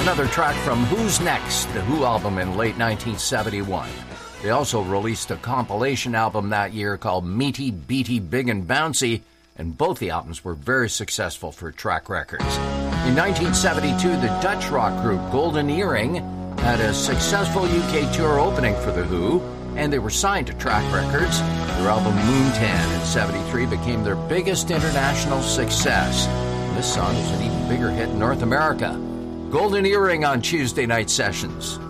another track from Who's Next, the Who album in late 1971. They also released a compilation album that year called Meaty, Beaty, Big and Bouncy, and both the albums were very successful for Track Records. In 1972, the Dutch rock group Golden Earring had a successful UK tour opening for The Who, and they were signed to Track Records. Their album Moontan in 73 became their biggest international success. This song was an even bigger hit in North America. Golden Earring on Tuesday Night Sessions.